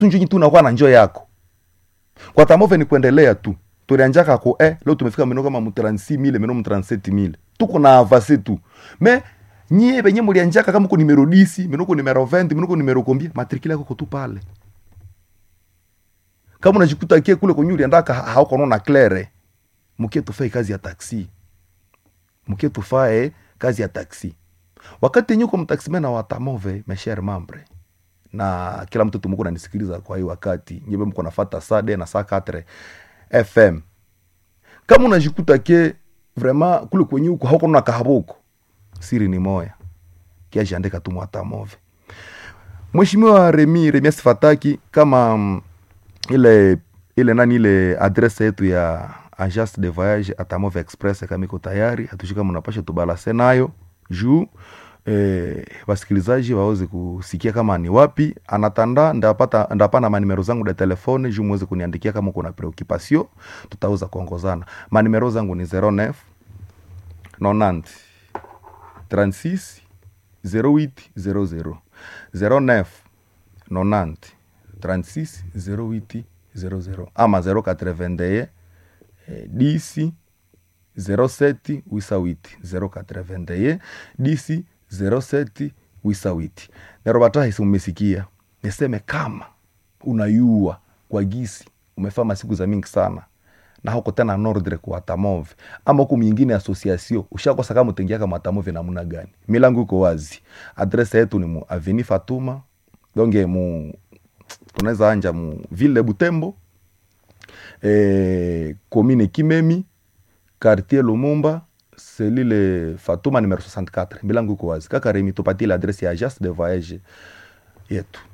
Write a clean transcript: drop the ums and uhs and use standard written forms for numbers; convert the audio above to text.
tunjinyi tu unakuwa na njoo yako. Kwa tamove ni kuendelea tu. Tulianjaka ko leo tumefika meno kama 36,000 meno 37,000. Tuko na avance tu. Mais nyie benye mulianjaka kama uko numero 10, meno uko numero 20, meno uko numero combien, matricule yako tu pale. Kama unajikuta kie kule kwenye uliandaka hauko naona claire. Mkie tufai kazi ya taxi. Mkie tufae kazi ya taxi. Wakati nyuko mtaximena wa tamove, mes chers membres. Na kila mtu tumuko nanisikiliza kwa hii wakati. Nyebe mko nafuata Sade na saa 4 FM. Kama unajikuta kie vraiment kule kwenye uko hauko na kahaboko. Siri ni moya. Kia jiandika tu mwatamove. Mheshimiwa Remi Sifataki, kama ile adresse yetu ya Agence de Voyage Atamove Express kama iko tayari, hatushika mnapasha tubalase nayo juu wasikilizaji waweze kusikia kama ni wapi anatanda. Ndapana manimero zangu de telefone juu mweze kuniandikia kama kuna preoccupation, tutaweza kuongozana. Manimero zangu ni 09 90 36 0800 09 90 36 0800 ama 081 10 07 88 081 10 07 88. Nerobata hisi umesikia. Niseme kama unayua kwa gisi umefanya siku za mingi sana na huko tena nordre kwa Tamove ama huko mwingine association ushakosa kama utengia kama Tamove namna gani, milango iko wazi. Adresse yetu ni mu Avenue Fatuma, donge mu tunaweza anja mu Ville Butembo, commune Kimemi, quartier Lumumba, cellule Fatuma numero 64. Milango iko wazi. Kaka Remi tupatie l'adresse ya Agence de Voyage yetu.